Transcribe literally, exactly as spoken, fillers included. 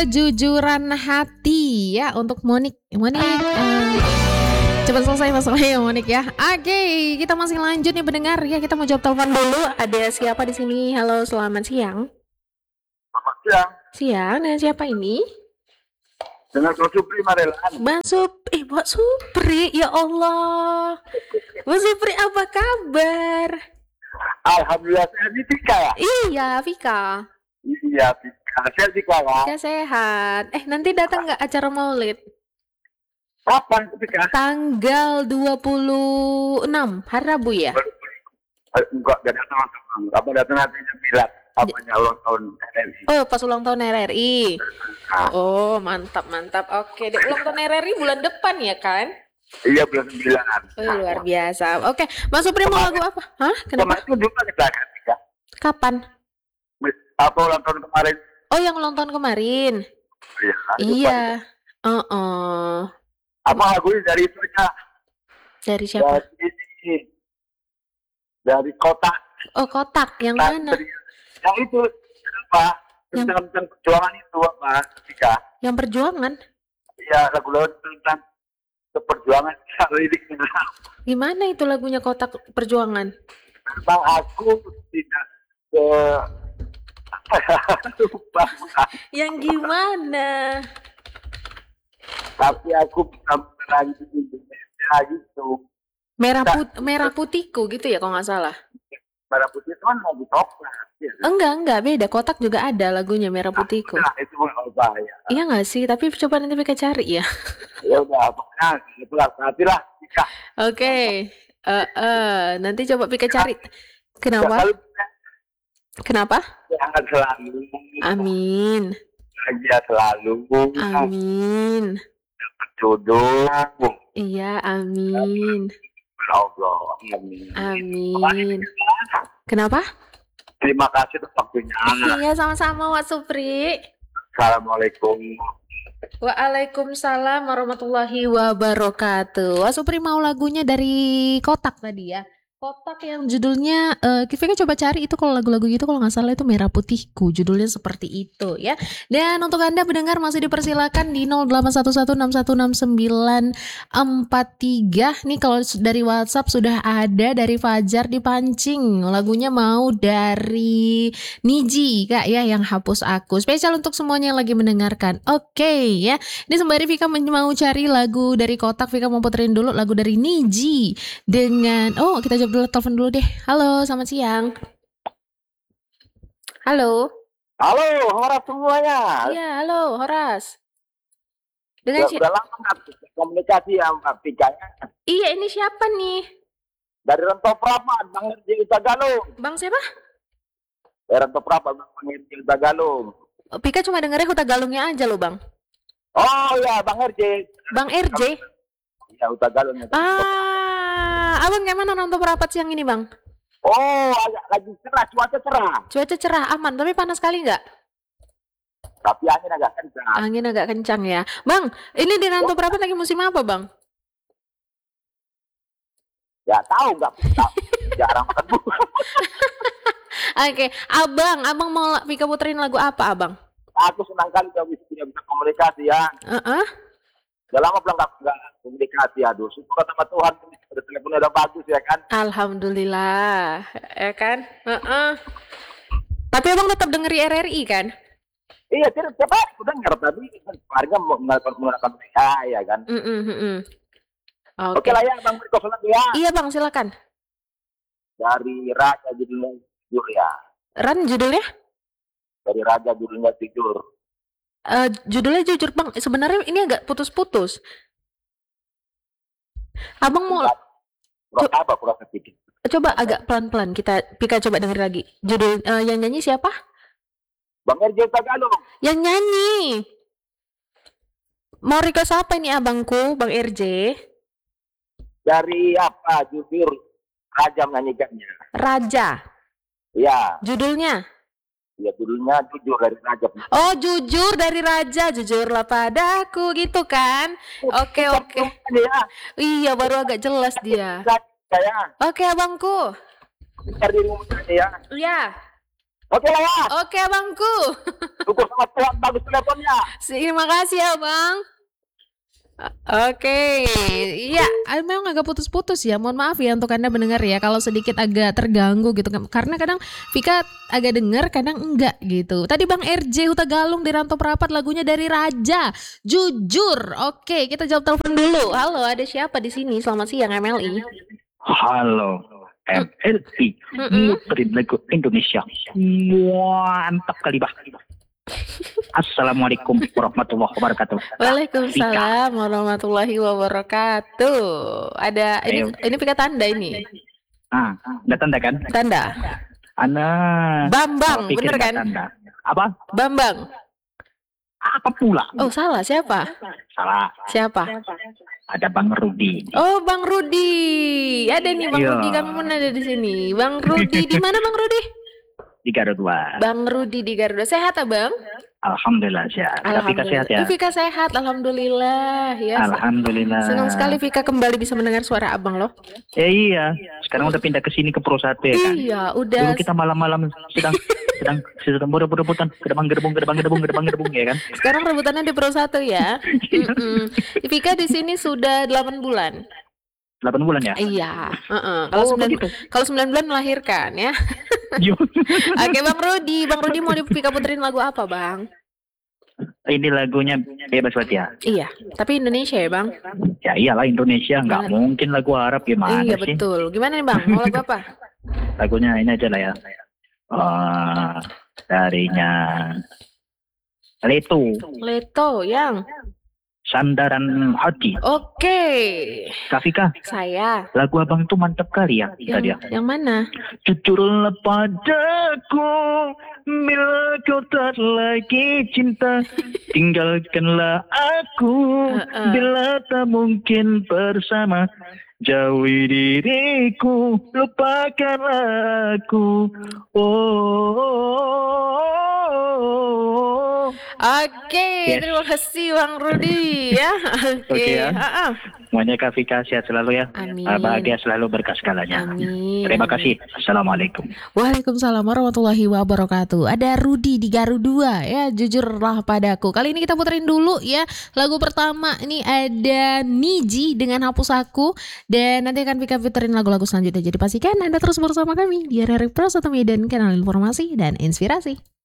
Kejujuran hati ya untuk Monik. Monik, eee, cepat selesai masalahnya ya Monik ya. Oke, kita masih lanjut nih pendengar ya, kita mau jawab telepon dulu. Ada siapa di sini? Halo, selamat siang. Selamat siang. Siang, dengan siapa ini? Dengan Mbak Supri Marelan. Mbak Sup, eh Mbak Supri, ya Allah. Mbak Supri apa kabar? Alhamdulillah sehat nih Tika ya? Iya, Vika. Iya Tika, sehat Tika ya? Vika sehat. Eh nanti datang nggak acara maulid? Kapan Tika? Tanggal dua puluh enam, hari Rabu ya? Eh, Enggak, gak datang langsung. Apa datang nanti jam sembilan. Apanya ulang tahun R R I. Oh, pas ulang tahun R R I. Oh, mantap, mantap. Oke, deh. Ulang tahun R R I bulan depan ya kan? Iya, bulan sembilan. Oh, luar biasa. Oke, Mas Supri mau lagu apa? Hah? Kenapa? Kemarin itu juga kita kan Tika. Kapan? Apa ulang tahun kemarin? Oh, yang ulang tahun kemarin. Iya. Iya. Heeh. Apa lagunya dari itu aja? Dari siapa? Dari ini. Dari kota. Oh, Kotak. Yang mana? Yang itu apa? Yang- Tentang tentang perjuangan itu apa Tika? Yang Perjuangan. Iya, lagu-lagu tentang keperjuangan liriknya. Gimana itu lagunya Kotak Perjuangan? Memang aku tidak eh, lupa, Yang gimana? tapi aku bisa menerangi Indonesia gitu. Merah put merah putihku gitu ya kalau nggak salah. Merah putih itu kan lagu toprak. Ya. Enggak, enggak beda. Kotak juga ada lagunya Merah Putihku. Nah, itu apa ya? Iya nggak sih? Tapi coba nanti mereka cari ya. Ya udah, pokoknya itulah hatilah Tika. Oke. Eh, eh, nanti coba Pika cari. Kenapa? Selalu Kenapa? jangan selalu. Amin. Bahagia selalu. Amin. Jodoh. Iya, amin. Allah. Amin. Amin. Kenapa? Terima kasih atas waktunya. Iya, sama-sama Wak Supri. Assalamualaikum. Waalaikumsalam warahmatullahi wabarakatuh. Wak Supri mau lagunya dari Kotak tadi ya. Kotak yang judulnya eh Vika coba cari itu kalau lagu-lagu gitu kalau nggak salah itu Merah Putihku, judulnya seperti itu ya. Dan untuk Anda pendengar masih dipersilakan di nol delapan satu satu enam satu enam sembilan empat tiga. Nih kalau dari WhatsApp sudah ada dari Fajar dipancing. Lagunya mau dari Niji Kak ya yang Hapus Aku. Spesial untuk semuanya yang lagi mendengarkan. Oke ya. Ini sembari Vika mau cari lagu dari Kotak, Vika mau puterin dulu lagu dari Niji dengan oh kita jawab dulu telepon dulu deh. Halo, selamat siang. Halo. Halo, Horas semuanya. Iya, halo, Horas. Dengan Sudah, si- sudah lama nggak komunikasi ya Mbak Tika. Iya, ini siapa nih? Dari Rentau Prapat, Bang Irji Tagalung. Bang siapa? Dari Rentau Prapat, Bang Irji Tagalung. Oh, Pika cuma dengernya Huta Galungnya aja loh, Bang. Oh ya, Bang Irji. Bang R J. Ya, Tagalung. Ah, abang gimana nonton perapat siang ini, Bang? Oh, agak lagi cerah, cuaca cerah. Cuaca cerah, aman, tapi panas sekali nggak? Tapi angin agak kencang. Angin agak kencang ya. Bang, ini di Ranto Perapat lagi musim apa, Bang? Ya tahu nggak? tahu. Jarang makan buah. Oke, abang, abang mau la- Vika puterin lagu apa, abang? Aku senang kali kalau bisa tidak bisa komunikasi ya. Heeh. Udah lama belum nggak nggak komunikasi, aduh. Syukur sama Tuhan, udah teleponnya udah bagus ya kan. Alhamdulillah, ya kan? Heeh. Tapi abang tetap dengeri R R I kan? Iya, tidak tiap hari aku dengar, tapi kemarin mau menggunakan menggunakan W A ya kan. Mm mm mm, mm. Oke Oke. lah ya, Bang Beriko Solat ya. Iya, Bang, silakan. Dari Raja judulnya Tidur ya. Ran judulnya? Dari Raja judulnya Tidur. Eh, judulnya jujur, Bang. Sebenarnya ini agak putus-putus. Abang mau Kurang apa, kurang sedikit. coba agak pelan-pelan kita Pika coba denger lagi. Judul eh, yang nyanyi siapa? Bang Erjo Tagalong. Yang nyanyi. Mau request apa ini abangku, Bang R J? Dari apa, jujur, Raja menyanyikannya. Raja. Ya, Judulnya? ya judulnya Jujur dari Raja. Oh, jujur dari Raja, jujurlah padaku gitu kan? Oke, oke. Ya, Iya, baru agak jelas dia. saya Oke, abangku. dari rumah ya. Iya. Oke lah ya. Oke abangku. Syukur sama Tuhan bagus teleponnya. Terima kasih ya bang. Oke, iya, memang agak putus-putus ya. Mohon maaf ya untuk Anda mendengar ya kalau sedikit agak terganggu gitu. Karena kadang Vika agak dengar, kadang enggak gitu. Tadi Bang R J Huta Galung di Rantau Perapat lagunya dari Raja. Jujur. Oke, kita jawab telepon dulu. Halo, ada siapa di sini? Selamat siang M L I. Halo M L I, muterin lagu Indonesia. Mantap kali bah. Assalamualaikum warahmatullahi wabarakatuh. Waalaikumsalam warahmatullahi wabarakatuh. Ada ini, Ayo. ini Vika tanda ini. Ah, ada tanda kan? Tanda. Ana. Bambang, pikir bener nggak kan? Tanda. Apa? Bambang. Apa pula? Oh salah, siapa? Salah. Siapa? Ada Bang Rudi. Oh Bang Rudi. Ada nih Bang Iya. Rudi, kamu pun ada di sini. Bang Rudi di mana Bang Rudi? Di Garuda. Bang Rudi di Garuda. Sehat ya Bang? Alhamdulillah sehat. Tapi Vika sehat ya. Vika sehat, alhamdulillah ya. Alhamdulillah. Senang sekali Vika kembali bisa mendengar suara Abang loh. Ya iya. Sekarang udah pindah ke sini ke Pro satu ya kan. Iya, udah. Dulu kita malam-malam sedang sedang sedang berebut-rebutan gerbang gerbung gerbang gerbung gerbang gerbung ya kan. Sekarang rebutannya di Pro satu ya. Mm-mm. Vika di sini sudah delapan bulan. delapan bulan ya? Iya, uh-uh. Kalau Oh, sembilan begitu. kalau sembilan bulan melahirkan ya. Yo. Oke Bang Rudi, Bang Rudi mau di Vika puterin lagu apa Bang? Ini lagunya bebas buat ya. Iya, tapi Indonesia ya Bang? Ya iyalah Indonesia, nggak Mana? mungkin lagu Arab gimana Iya sih? betul. Gimana nih Bang? Mau lagu apa? Lagunya ini aja lah ya. Eh darinya Leto, Leto yang. Sandaran Hati. Oke. Kafika, Saya. lagu abang itu mantap kali ya tadi ya. Yang, yang mana? Jujurlah padaku, bila kau tak lagi cinta, tinggalkanlah aku, Uh-uh. bila tak mungkin bersama. Jauhi diriku, lupakanlah aku. Oh, oh, oh. Oke, Yes. terima kasih Bang Rudi ya. Oke. Oke ya. Ha-ha. Semuanya Kak Vika sehat selalu ya. Amin. Bahagia selalu berkah segalanya. Amin. Terima Amin. kasih. Assalamualaikum. Waalaikumsalam warahmatullahi wabarakatuh. Ada Rudi di Garuda ya, jujurlah padaku. Kali ini kita puterin dulu ya. Lagu pertama ini ada Niji dengan Hapus Aku. Dan nanti akan Vika puterin lagu-lagu selanjutnya. Jadi pastikan Anda terus bersama kami di R R I Pro satu Medan, kanal informasi dan inspirasi.